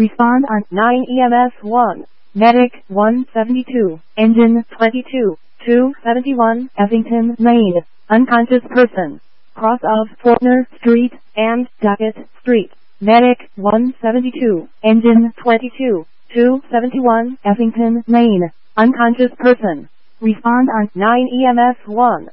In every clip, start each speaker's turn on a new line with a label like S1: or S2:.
S1: Respond on 9 EMS 1. Medic 172. Engine 22. 271 Effington Lane. Unconscious person. Cross of Faulkner Street and Dockett Street. Medic 172. Engine 22. 271 Effington Lane. Unconscious person. Respond on 9 EMS 1.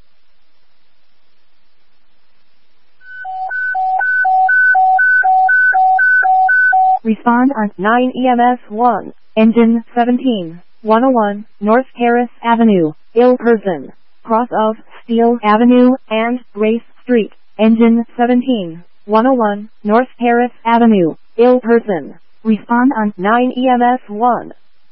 S1: Respond on 9 EMS 1. Engine 17. 101 North Harris Avenue. Ill person. Cross of Steel Avenue and Grace Street. Engine 17. 101 North Harris Avenue. Ill person. Respond on 9 EMS 1.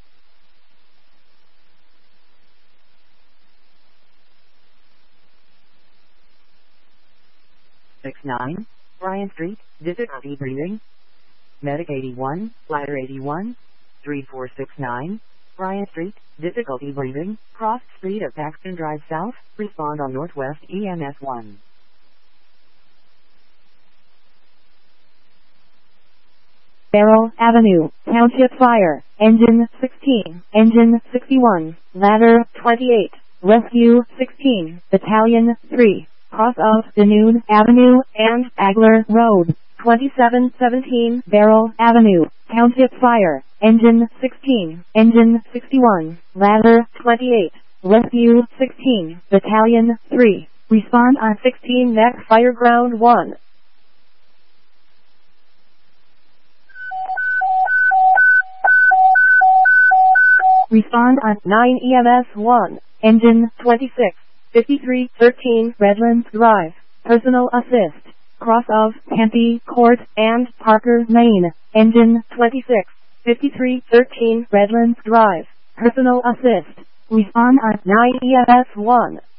S2: (69) Bryan Street, difficulty breathing. Medic 81, Ladder 81, 3469, Bryan Street, difficulty breathing, cross street of Paxton Drive South, respond on Northwest EMS 1.
S1: Barrel Avenue, Township Fire, Engine 16, Engine 61, Ladder 28, Rescue 16, Battalion 3, cross of Danoon Avenue and Agler Road. 2717 Barrel Avenue, Township Fire, Engine 16, Engine 61, Ladder 28, Rescue 16, Battalion 3, respond on 16 Neck Fireground 1. Respond on 9 EMS 1, Engine 26, 5313 Redlands Drive, Personal Assist. Cross of Tempe Court and Parker Lane, Engine 26, 5313 Redlands Drive, Personal Assist. Respond on 9 EMS 1.